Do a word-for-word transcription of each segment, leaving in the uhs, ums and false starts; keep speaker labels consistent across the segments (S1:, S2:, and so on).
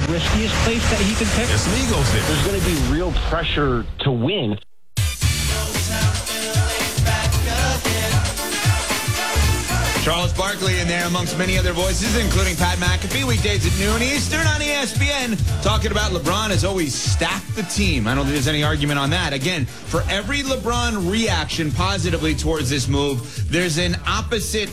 S1: riskiest place that he could pick.
S2: There's some egos there.
S3: There's going to be real pressure to win.
S4: Charles Barkley in there amongst many other voices, including Pat McAfee, weekdays at noon Eastern on E S P N, talking about LeBron has always stacked the team. I don't think there's any argument on that. Again, for every LeBron reaction positively towards this move, there's an opposite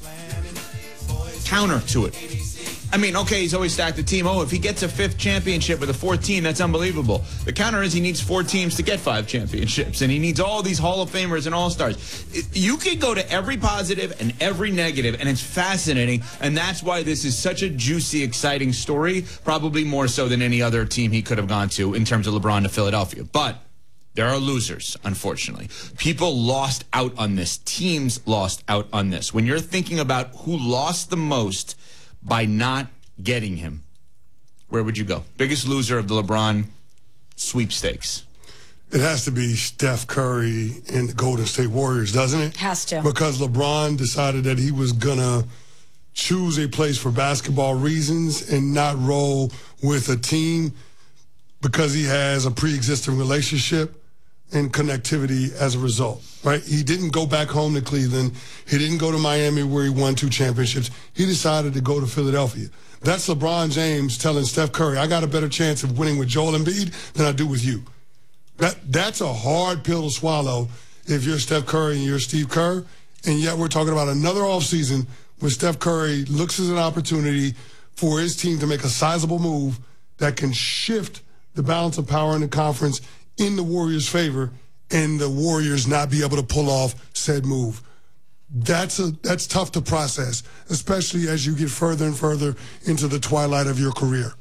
S4: counter to it. I mean, okay, he's always stacked the team. Oh, if he gets a fifth championship with a fourth team, that's unbelievable. The counter is he needs four teams to get five championships, and he needs all these Hall of Famers and All-Stars. You can go to every positive and every negative, and it's fascinating, and that's why this is such a juicy, exciting story, probably more so than any other team he could have gone to in terms of LeBron to Philadelphia. But there are losers, unfortunately. People lost out on this. Teams lost out on this. When you're thinking about who lost the most by not getting him, where would you go? Biggest loser of the LeBron sweepstakes?
S5: It has to be Steph Curry and the Golden State Warriors, doesn't it?
S6: Has to.
S5: Because LeBron decided that he was going to choose a place for basketball reasons and not roll with a team because he has a pre-existing relationship and connectivity as a result, right? He didn't go back home to Cleveland. He didn't go to Miami where he won two championships. He decided to go to Philadelphia. That's LeBron James telling Steph Curry, I got a better chance of winning with Joel Embiid than I do with you. That That's a hard pill to swallow if you're Steph Curry and you're Steve Kerr, and yet we're talking about another offseason where Steph Curry looks as an opportunity for his team to make a sizable move that can shift the balance of power in the conference in the Warriors' favor, and the Warriors not be able to pull off said move. That's a that's tough to process, especially as you get further and further into the twilight of your career.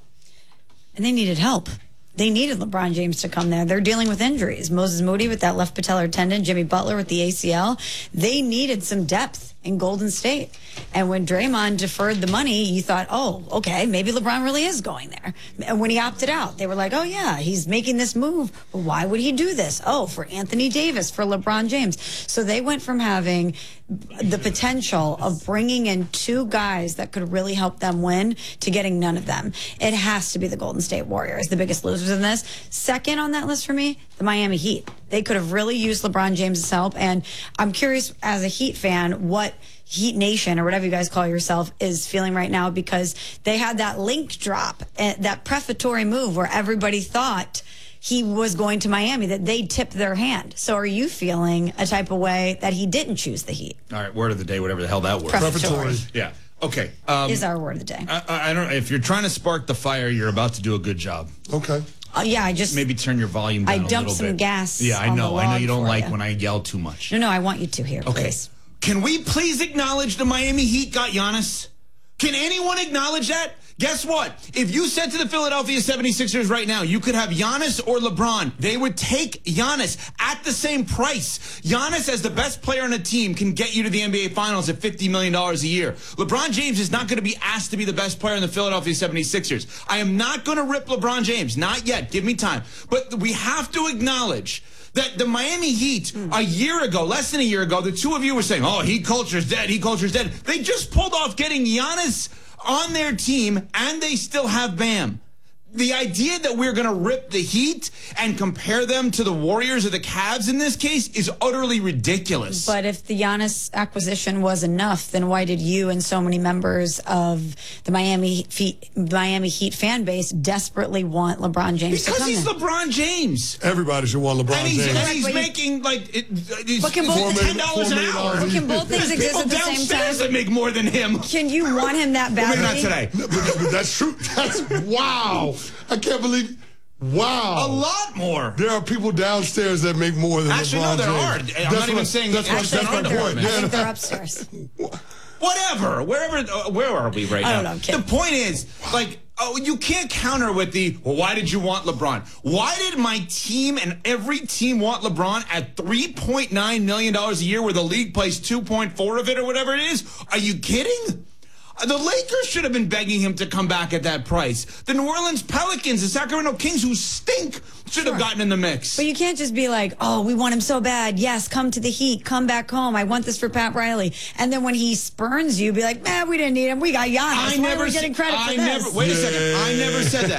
S6: And they needed help. They needed LeBron James to come there. They're dealing with injuries. Moses Moody with that left patellar tendon, Jimmy Butler with the A C L. They needed some depth in Golden State. And when Draymond deferred the money, you thought, oh, okay, maybe LeBron really is going there. And when he opted out, they were like, oh, yeah, he's making this move. But why would he do this? Oh, for Anthony Davis, for LeBron James. So they went from having the potential of bringing in two guys that could really help them win to getting none of them. It has to be the Golden State Warriors, the biggest losers in this. Second on that list for me, the Miami Heat. They could have really used LeBron James's help. And I'm curious, as a Heat fan, what Heat Nation, or whatever you guys call yourself, is feeling right now, because they had that link drop, that prefatory move where everybody thought he was going to Miami, that they tipped their hand. So are you feeling a type of way that he didn't choose the Heat?
S4: All right, word of the day, whatever the hell that word.
S6: Prefatory.
S4: Yeah. Okay. Um,
S6: is our word of the day.
S4: I, I don't. If you're trying to spark the fire, you're about to do a good job.
S5: Okay.
S6: Uh, yeah, I just
S4: maybe turn your volume down
S6: I
S4: a little
S6: dumped some
S4: bit.
S6: gas.
S4: Yeah, I
S6: on
S4: know.
S6: the
S4: I know you don't
S6: log
S4: like
S6: for
S4: when I yell too much.
S6: No, no, I want you to here,
S4: Okay.
S6: please.
S4: Can we please acknowledge the Miami Heat got Giannis? Can anyone acknowledge that? Guess what? If you said to the Philadelphia seventy-sixers right now, you could have Giannis or LeBron, they would take Giannis at the same price. Giannis, as the best player on a team, can get you to the N B A Finals at fifty million dollars a year. LeBron James is not going to be asked to be the best player in the Philadelphia seventy-sixers. I am not going to rip LeBron James. Not yet. Give me time. But we have to acknowledge that the Miami Heat, a year ago, less than a year ago, the two of you were saying, oh, Heat culture's dead, Heat culture's dead. They just pulled off getting Giannis on their team, and they still have Bam. The idea that we're going to rip the Heat and compare them to the Warriors or the Cavs in this case is utterly ridiculous.
S6: But if the Giannis acquisition was enough, then why did you and so many members of the Miami Heat, Miami Heat fan base desperately want LeBron James
S4: because
S6: to come
S4: he's
S6: in?
S4: LeBron James.
S5: Everybody should want LeBron
S4: and he's,
S5: James.
S4: and he's
S6: But
S4: making like it, it's,
S6: But can both-
S4: ten dollars an hour.
S6: But can both things
S4: There's
S6: exist
S4: people
S6: at the same
S4: downstairs
S6: time?
S4: that make more than him.
S6: Can you want him that
S4: Well,
S6: badly?
S4: maybe not today.
S5: No, but, but that's true. That's wow. I can't believe. Wow.
S4: A lot more.
S5: There are people downstairs that make more than
S4: Actually,
S5: LeBron
S4: no, there are.
S5: James.
S4: I'm
S5: That's
S4: not even
S5: what-
S4: saying
S5: that's
S4: that-
S5: what-
S6: Actually, I
S5: that's
S6: think
S5: my
S6: they're,
S5: point.
S6: I
S5: Yeah.
S6: think they're upstairs.
S4: Whatever, wherever, uh, where are we right
S6: I
S4: now?
S6: don't know, I'm kidding.
S4: The point is, like, oh, you can't counter with the, well, why did you want LeBron? Why did my team and every team want LeBron at three point nine million dollars a year where the league plays two point four of it or whatever it is? Are you kidding? The Lakers should have been begging him to come back at that price. The New Orleans Pelicans, the Sacramento Kings, who stink, should have
S6: Sure.
S4: gotten in the mix.
S6: But you can't just be like, oh, we want him so bad. Yes, come to the Heat. Come back home. I want this for Pat Riley. And then when he spurns you, be like, man, we didn't need him. We got Giannis.
S4: I
S6: Why
S4: never
S6: are we getting credit
S4: I
S6: for this?
S4: never, wait a second. I never said that.